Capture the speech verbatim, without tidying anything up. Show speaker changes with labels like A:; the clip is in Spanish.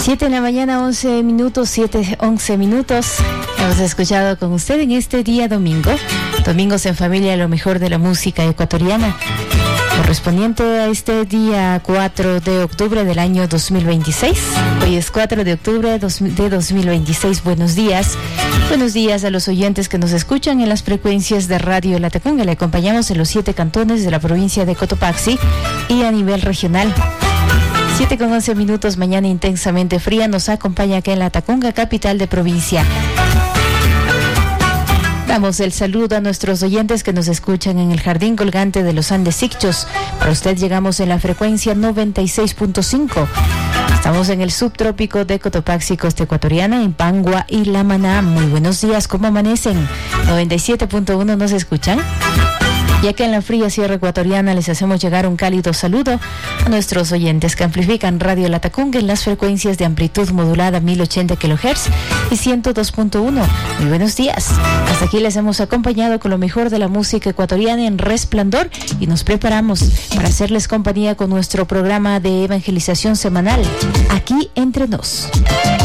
A: siete de la mañana, once minutos, siete, once minutos. Hemos escuchado con usted en este día domingo. Domingos en familia, lo mejor de la música ecuatoriana. Correspondiente a este día cuatro de octubre del año dos mil veintiséis. Hoy es cuatro de octubre de dos mil veintiséis. Buenos días. Buenos días a los oyentes que nos escuchan en las frecuencias de Radio La Tacunga. Le acompañamos en los siete cantones de la provincia de Cotopaxi y a nivel regional. siete con once minutos, mañana intensamente fría. Nos acompaña acá en La Tacunga, capital de provincia. Damos el saludo a nuestros oyentes que nos escuchan en el Jardín Colgante de los Andes Icchos. Para usted llegamos en la frecuencia noventa y seis punto cinco. Estamos en el subtrópico de Cotopaxi, costa ecuatoriana, en Pangua y La Maná. Muy buenos días, ¿cómo amanecen? noventa y siete punto uno, ¿nos escuchan? Y acá en la fría sierra ecuatoriana les hacemos llegar un cálido saludo a nuestros oyentes que amplifican Radio La Tacunga en las frecuencias de amplitud modulada mil ochenta kilohertz y ciento dos punto uno. Muy buenos días. Hasta aquí les hemos acompañado con lo mejor de la música ecuatoriana en Resplandor y nos preparamos para hacerles compañía con nuestro programa de evangelización semanal, Aquí Entre Nos.